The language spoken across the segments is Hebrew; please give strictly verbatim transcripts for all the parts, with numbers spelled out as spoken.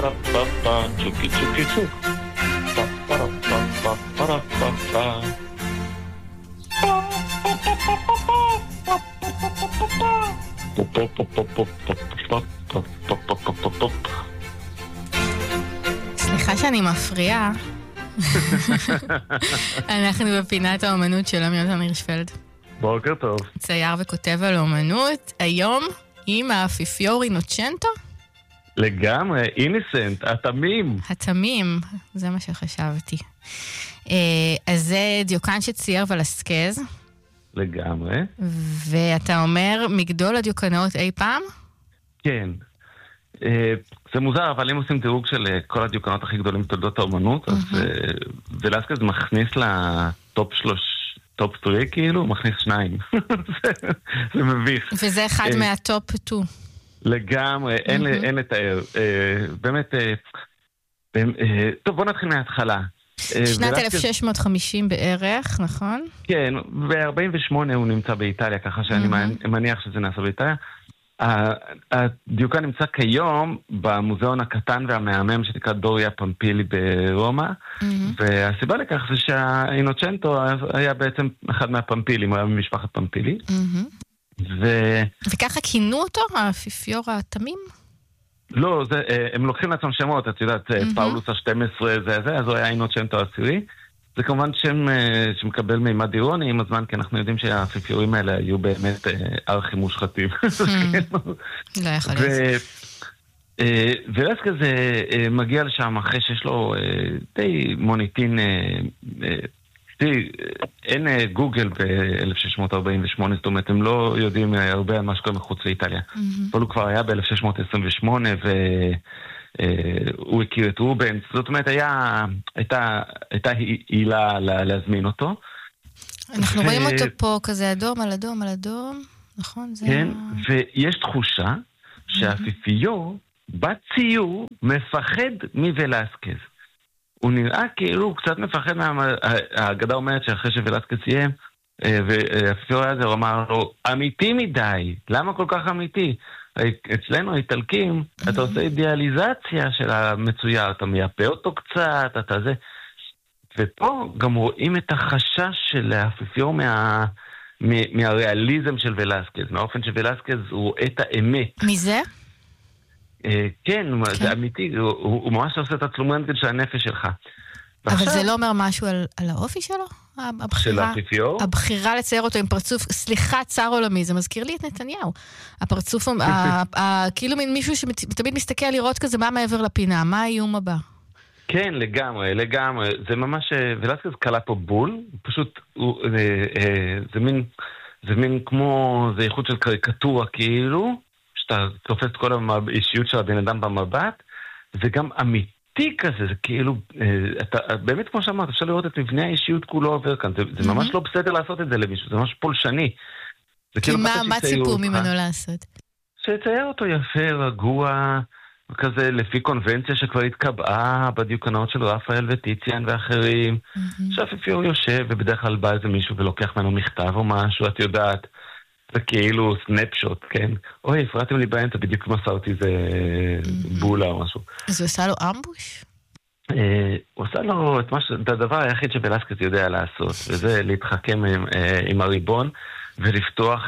פה פה פה צ'וקי צ'וקי צ'וק פה פה פה פה פה פה פה סליחה שאני מפריעה. אנחנו בפינת האומנות של עמי יונתן הירשפלד. בוקר טוב. צייר וכותב על אומנות. היום עם האפיפיור אינוצ'נטו? לגמרי, איניסנט, התמים. התמים, זה מה שחשבתי. אז זה דיוקן שצייר ולסקז. לגמרי. ואתה אומר, מגדול הדיוקנאות אי פעם? כן. זה מוזר, אבל אם עושים דירוג של כל הדיוקנות הכי גדולים בתולדות האומנות, אז ולסקז מכניס לטופ שלוש, טופ שלוש כאילו, מכניס שניים. זה מביך. וזה אחד מהטופ שתיים. לגמרי, אין לתאר. באמת, טוב, בוא נתחיל מההתחלה. שנת אלף שש מאות וחמישים בערך, נכון? כן, ב-ארבעים ושמונה הוא נמצא באיטליה, ככה שאני מניח שזה נעשה באיטליה. הדיוקן נמצא כיום במוזיאון הקטן והמהמם שנקרא דוריה פמפילי ברומא, והסיבה לכך זה שהאינוצ'נטו היה בעצם אחד מהפמפילים, הוא היה ממשפחת פמפילי. וככה כינו אותו, האפיפיור התמים? לא, הם לוקחים לעצמם שמות, את יודעת, פאולוס ה-שתים עשרה זה זה, אז הוא היה אינוצ'נטו העשירי. זה כמובן שם שמקבל מימד אירוני עם הזמן, כי אנחנו יודעים שהאפיפיורים האלה היו באמת ארכי מושחתים. לא יכול להיות. ולסקז מגיע לשם אחרי שיש לו די מוניטין, אין גוגל ב-אלף שש מאות ארבעים ושמונה, זאת אומרת, הם לא יודעים הרבה על מה שקורה מחוץ לאיטליה. אבל הוא כבר היה ב-אלף שש מאות עשרים ושמונה, והוא הכיר את רובנס, זאת אומרת, הייתה עילה להזמין אותו. אנחנו רואים אותו פה כזה אדום על אדום על אדום, נכון? כן, ויש תחושה שהאפיפיור בציור מפחד מוולסקז. הוא נראה כאילו הוא קצת מפחד מה... האגדה אומרת שאחרי שוולסקז סיים, והאפיפיור הזה הוא אמר לו, אמיתי מדי, למה כל כך אמיתי? אצלנו האיטלקים, אתה עושה אידיאליזציה של המצויר, אתה מייפה אותו קצת, אתה זה... ופה גם רואים את החשש של האפיפיור מה... מהריאליזם של ולסקז, מהאופן שוולסקז הוא רואה את האמת. מזה? כן, זה אמיתי, הוא ממש עושה את הצלומנטגן של הנפש שלך. אבל זה לא אומר משהו על האופי שלו? של האפיפיור? הבחירה לצייר אותו עם פרצוף, סליחה, צר עולמי, זה מזכיר לי את נתניהו. הפרצוף, כאילו מין מישהו שתמיד מסתכל לראות כזה מה מעבר לפינה, מה האיום הבא? כן, לגמרי, לגמרי. זה ממש, ולסקז קלה פה בול, פשוט זה מין כמו, זה איכות של קריקטורה כאילו, שאתה תופס את כל האישיות של הבן אדם במבט, זה גם אמיתי כזה, זה כאילו, אתה, באמת כמו שאמרת, אפשר לראות את מבנה האישיות כולו עובר כאן, זה, זה ממש לא בסדר לעשות את זה למישהו, זה ממש פולשני. כי מה, מה ציפו ממנו לעשות? שצייר אותו יפה, רגוע, כזה לפי קונבנציה שכבר התקבעה בדיוקנאות של רפאל וטיציאן ואחרים, שהאפיפיור יושב ובדרך כלל בא איזה מישהו ולוקח ממנו מכתב או משהו, את יודעת, זה כאילו סנפשוט, כן? אוי, הפרעתם לי באמצע, בדיוק מסרתי זה בולה או משהו. אז הוא עשה לו אמבוש? הוא עשה לו את הדבר היחיד שוולסקז יודע לעשות, וזה להתחכם עם הריבון ולפתוח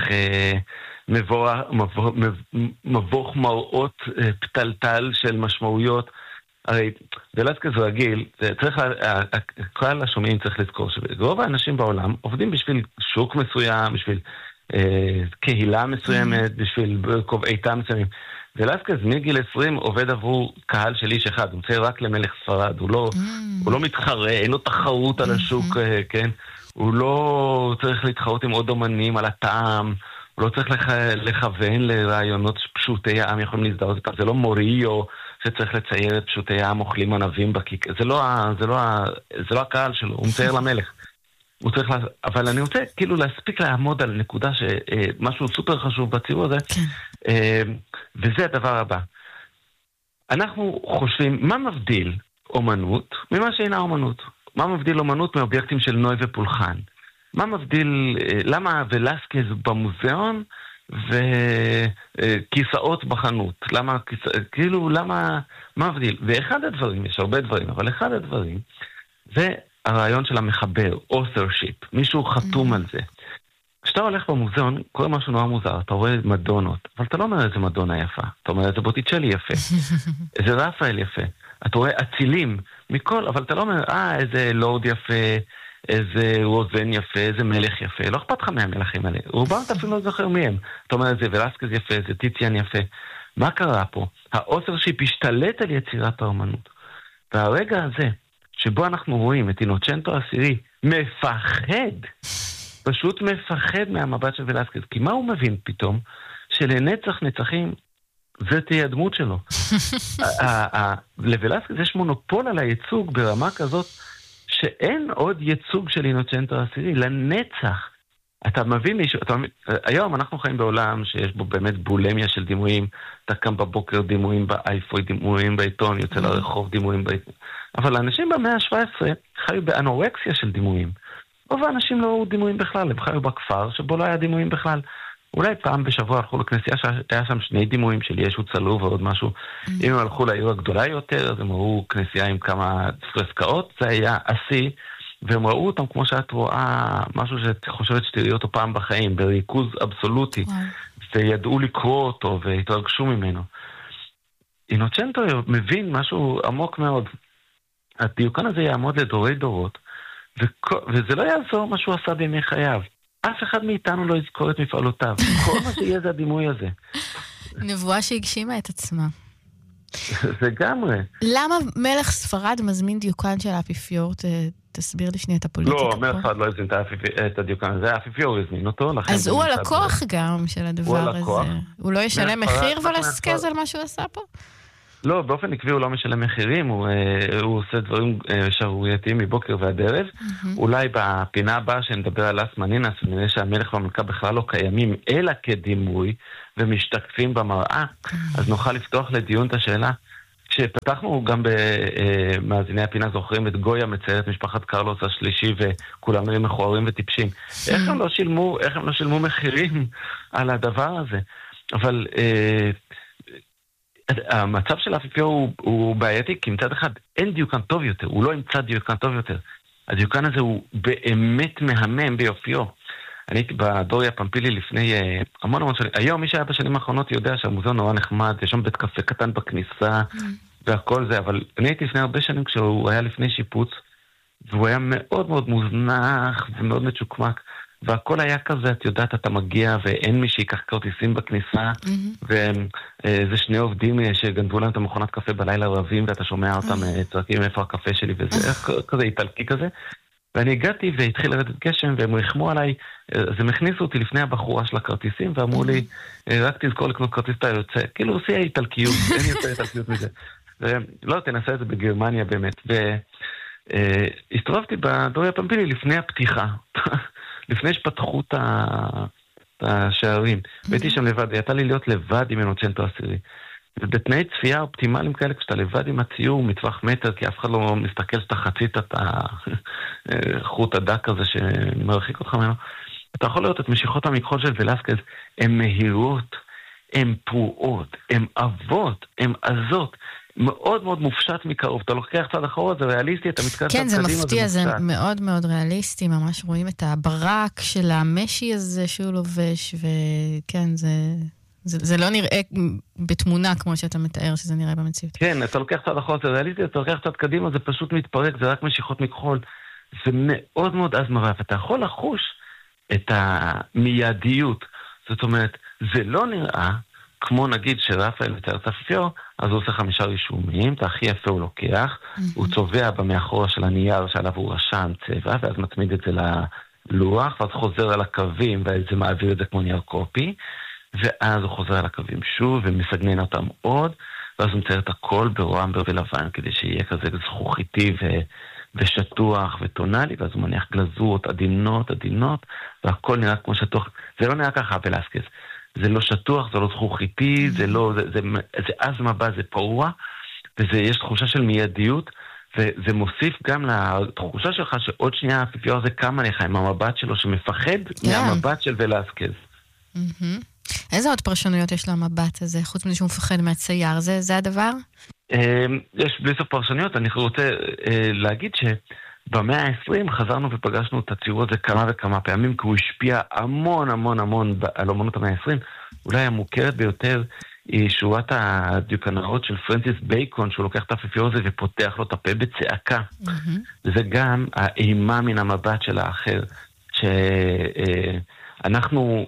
מבוך מראות פתלתל של משמעויות. הרי ולסקז רגיל, צריך, כל השומעים צריך לזכור שרוב האנשים בעולם עובדים בשביל שוק מסוים, בשביל קהילה מסוימת, בשביל קובעי טעם מסוימים. ולסקז מגיל עשרים עובד עבור קהל של איש אחד, הוא מצייר רק למלך ספרד, הוא לא, הוא לא מתחרה, אין לו תחרות על השוק, כן? הוא לא צריך להתחרות עם עוד אומנים על הטעם, הוא לא צריך לכוון לרעיונות פשוטי העם יכולים להזדהות איתם, זה לא מוריו שצריך לצייר את פשוטי העם אוכלים ענבים בכיק, זה לא, זה לא, זה לא הקהל שלו, הוא מצייר למלך. הוא צריך לה... אבל אני רוצה כאילו להספיק לעמוד על נקודה שמשהו סופר חשוב בציור הזה, וזה הדבר הבא. אנחנו חושבים, מה מבדיל אומנות ממה שאינה אומנות? מה מבדיל אומנות מאובייקטים של נוי ופולחן? מה מבדיל, למה ולסקז במוזיאון וכיסאות בחנות. למה, כאילו, למה, מה הבדיל? ואחד הדברים, יש הרבה דברים, אבל אחד הדברים, זה הרעיון של המחבר, authorship, מישהו חתום על זה. כשאתה הולך במוזיאון, קורה משהו נורא מוזר, אתה רואה מדונות, אבל אתה לא אומר איזה מדונה יפה, אתה אומר איזה בוטיצ'לי יפה, איזה רפאל יפה, אתה רואה אצילים מכל, אבל אתה לא אומר, אה, איזה לורד יפה, איזה רוזן יפה, איזה מלך יפה, לא אכפת לך מהמלכים האלה, רובם אתה אפילו לא זוכר מהם, אתה אומר איזה ולסקז יפה, איזה טיציאן יפה, מה קרה פה? האות'רשיפ השתלט על יצירת האומנות, והרגע הזה, שבו אנחנו רואים את אינוצ'נטו העשירי מפחד, פשוט מפחד מהמבט של ולסקז, כי מה הוא מבין פתאום? שלנצח נצחים זה תהיה הדמות שלו. לוולסקז יש מונופול על הייצוג ברמה כזאת שאין עוד ייצוג של אינוצ'נטו העשירי, לנצח. אתה מבין מישהו, אתה מבין, היום אנחנו חיים בעולם שיש בו באמת בולמיה של דימויים, אתה קם בבוקר דימויים באייפוי, דימויים בעיתון, יוצא לרחוב דימויים בעיתון, אבל האנשים במאה ה-שבע עשרה חיו באנורקסיה של דימויים. רוב האנשים לא היו דימויים בכלל, הם חיו בכפר שבו לא היה דימויים בכלל. אולי פעם בשבוע הלכו לכנסייה שהיה שם שני דימויים של ישו צלוב ועוד משהו. אם הם הלכו לעיר הגדולה יותר, אז הם ראו כנסייה עם כמה פרסקאות, זה היה עשי, והם ראו אותם כמו שאת רואה משהו שאת חושבת שתראי אותו פעם בחיים, בריכוז אבסולוטי, וידעו לקרוא אותו והתרגשו ממנו. אינוצ'נטו מבין משהו עמוק מאוד. הדיוקן הזה יעמוד לדורי דורות, וזה לא יעזור מה שהוא עשה בימי חייו. אף אחד מאיתנו לא יזכור את מפעלותיו. כל מה שיהיה זה הדימוי הזה. נבואה שהגשימה את עצמה. זה גמרי. למה מלך ספרד מזמין דיוקן של האפיפיור? תסביר לי שנייה את הפוליטיקה. לא, מלך ספרד לא הזמין את הדיוקן הזה, האפיפיור הזמין אותו. אז הוא הלקוח גם של הדבר הזה. הוא לא ישלם מחיר ולסקז על מה שהוא עשה פה? לא, באופן עקבי הוא לא משלם מחירים, הוא, הוא עושה דברים שערורייתיים מבוקר ועד ערב. Mm-hmm. אולי בפינה הבאה שנדבר על אס מנינס, ונראה שהמלך והמלכה בכלל לא קיימים, אלא כדימוי, ומשתקפים במראה, mm-hmm. אז נוכל לפתוח לדיון את השאלה. כשפתחנו גם במאזיני הפינה זוכרים את גויה מציירת משפחת קרלוס השלישי, וכולם נראים מכוערים וטיפשים. Mm-hmm. איך הם לא שילמו, איך הם לא שילמו מחירים על הדבר הזה? אבל... אה, המצב של האפיפיור הוא, הוא בעייתי, כי מצד אחד אין דיוקן טוב יותר, הוא לא ימצא דיוקן טוב יותר. הדיוקן הזה הוא באמת מהמם ביופיו. אני הייתי בדוריה פמפילי לפני uh, המון המון שנים. היום מי שהיה בשנים האחרונות יודע שהמוזיאון נורא נחמד, יש שם בית קפה קטן בכניסה mm. והכל זה, אבל אני הייתי לפני הרבה שנים כשהוא היה לפני שיפוץ, והוא היה מאוד מאוד מוזנח ומאוד מצ'וקמק. והכל היה כזה, את יודעת, אתה מגיע ואין מי שיקח כרטיסים בכניסה, mm-hmm. וזה שני עובדים שגנבו להם את המכונת קפה בלילה רבים, ואתה שומע אותם mm-hmm. צועקים איפה הקפה שלי, וזה mm-hmm. כזה איטלקי כזה. ואני הגעתי והתחיל לרדת גשם, והם רחמו עליי, אז הם הכניסו אותי לפני הבחורה של הכרטיסים, ואמרו לי, רק תזכור לקנות כרטיס אתה יוצא. כאילו, עושה איטלקיות, אין יותר איטלקיות מזה. ולא, תנסה את זה בגרמניה באמת. והסתובבתי בדוריה פמפילי לפני הפתיחה. לפני שפתחו את השערים, והייתי שם לבד, הייתה לי להיות לבד עם אינוצ'נטו העשירי. ובתנאי צפייה אופטימליים כאלה, כשאתה לבד עם הציור מטווח מטר, כי אף אחד לא מסתכל שאתה חצית את החוט הדק הזה שמרחיק אותך ממנו, אתה יכול לראות את משיכות המכחול של ולסקז, הן מהירות, הן פרועות, הן אבות, הן עזות, מאוד מאוד מופשט מקרוב. אתה לוקח צד אחורה, זה ריאליסטי, אתה מתקרב כן, זה מפתיע, זה מאוד מאוד ריאליסטי, ממש רואים את הברק של המשי הזה שהוא לובש, וכן, זה, זה, זה לא נראה בתמונה כמו שאתה מתאר שזה נראה במציאות. כן, אתה לוקח צד אחורה, זה ריאליסטי, אתה לוקח צד קדימה, זה פשוט מתפרק, זה רק משיכות מכחול. זה מאוד מאוד אז מראה, ואתה יכול לחוש את המיידיות. זאת אומרת, זה לא נראה כמו נגיד שרפאל מתאר את האפיפיור, אז הוא עושה חמישה רישומים, את הכי יפה הוא לוקח, mm-hmm. הוא צובע במאחורה של הנייר שעליו הוא רשם צבע, ואז מצמיד את זה ללוח, ואז חוזר על הקווים, ואז זה מעביר את זה כמו נייר קופי, ואז הוא חוזר על הקווים שוב, ומסגנן אותם עוד, ואז הוא מצייר את הכל ברוע אמבר ולבן, כדי שיהיה כזה זכוכיתי ו... ושטוח וטונלי, ואז הוא מניח גלזורות עדינות, עדינות, והכל נראה כמו שטוח. זה לא נראה ככה ולסקז. זה לא שטוח, זה לא זכוכיתי, זה לא, זה, זה, זה אז מבא, זה פרוע, ויש תחושה של מיידיות, וזה מוסיף גם לתחושה שלך שעוד שנייה האפיפיור הזה קם עליך עם המבט שלו שמפחד yeah. מהמבט של ולסקז. Mm-hmm. איזה עוד פרשנויות יש למבט הזה, חוץ מזה שהוא מפחד מהצייר? זה, זה הדבר? יש בלי סוף פרשנויות. אני רוצה להגיד שבמאה ה-עשרים חזרנו ופגשנו את הציור הזה כמה וכמה פעמים, כי הוא השפיע המון המון המון על אומנות המאה ה-עשרים. אולי המוכרת ביותר היא שורת הדיוקנאות של פרנסיס בייקון, שהוא לוקח את האפיפיור הזה ופותח לו את הפה בצעקה. Mm-hmm. זה גם האימה מן המבט של האחר, שאנחנו,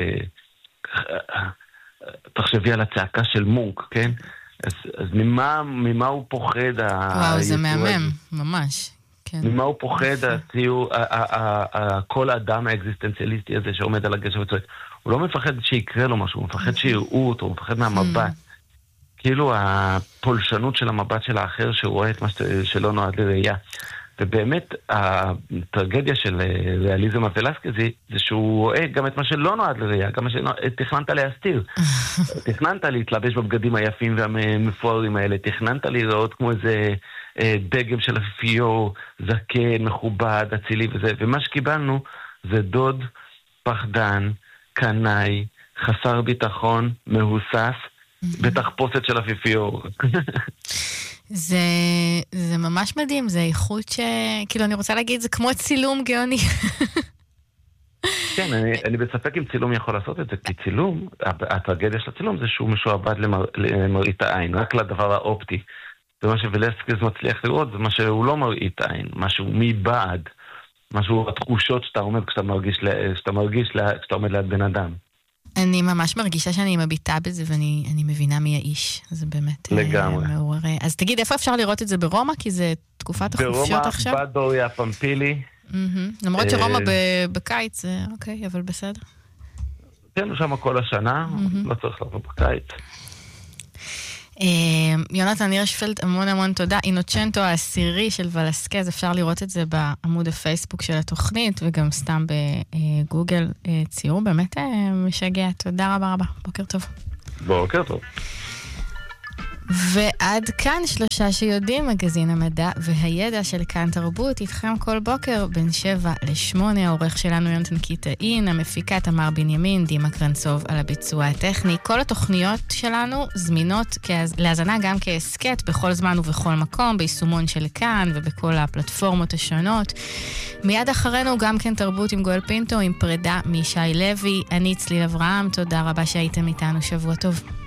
תחשבי על הצעקה של מונק, כן? אז, אז ממה, ממה הוא פוחד? וואו, זה מהמם, ממש. כן. ממה הוא פוחד הציור, כל האדם האקזיסטנציאליסטי הזה שעומד על הגשר וצועק? הוא לא מפחד שיקרה לו משהו, הוא מפחד שיראו אותו, הוא מפחד מהמבט. כאילו הפולשנות של המבט של האחר שהוא רואה את מה שלא נועד לראייה. ובאמת הטרגדיה של ריאליזם הוולסקזי זה שהוא רואה גם את מה שלא נועד לראייה, גם מה שתכננת להסתיר. תכננת להתלבש בבגדים היפים והמפוארים האלה, תכננת להיראות כמו איזה דגם של אפיפיור, זקן, מכובד, אצילי וזה, ומה שקיבלנו זה דוד פחדן, קנאי, חסר ביטחון, מהוסס, בתחפושת של אפיפיור. זה, זה ממש מדהים, זה איכות ש... כאילו, אני רוצה להגיד, זה כמו צילום גאוני. כן, אני, אני בספק אם צילום יכול לעשות את זה, כי צילום, הטרגדיה של הצילום זה שהוא משועבד למר, למראית העין, רק לדבר האופטי. זה מה שוולסקז מצליח לראות, זה מה שהוא לא מראית העין, משהו מבעד, משהו, התחושות שאתה עומד כשאתה מרגיש, כשאתה מרגיש, כשאתה עומד ליד בן אדם. אני ממש מרגישה שאני מביטה בזה, ואני אני מבינה מי האיש. זה באמת לגמרי. מעורר. אז תגיד, איפה אפשר לראות את זה ברומא? כי זה תקופת החופשיות עכשיו. ברומא, בדוריה, פמפילי. למרות שרומא בקיץ, זה אוקיי, אבל בסדר. כן, שם כל השנה, לא צריך לבוא בקיץ. יונתן הירשפלד, המון המון תודה. אינוצ'נטו העשירי של ולסקז, אפשר לראות את זה בעמוד הפייסבוק של התוכנית, וגם סתם בגוגל. ציור באמת משגע. תודה רבה רבה. בוקר טוב. בוקר טוב. ועד כאן שלושה שיודעים, מגזין המדע והידע של כאן תרבות, איתכם כל בוקר בין שבע לשמונה, העורך שלנו יונתן קיטאין, המפיקה תמר בנימין, דימה קרנצוב על הביצוע הטכני. כל התוכניות שלנו זמינות להזנה גם כעסקט בכל זמן ובכל מקום, ביישומון של כאן ובכל הפלטפורמות השונות. מיד אחרינו גם כן תרבות עם גואל פינטו, עם פרידה מישי לוי. אני צליל אברהם, תודה רבה שהייתם איתנו, שבוע טוב.